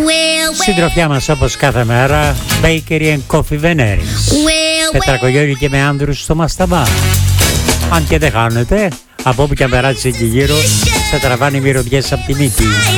Συντροφιά μας όπως κάθε μέρα, Bakery and Coffee Veneris. Τετρακογιώργη και με άνδρους στο Μασταμπά. Αν και δεν χάνετε, από όπου και αν περάσει εκεί γύρω, σε τραβάνε οι μυρωδιές από τη μύτη.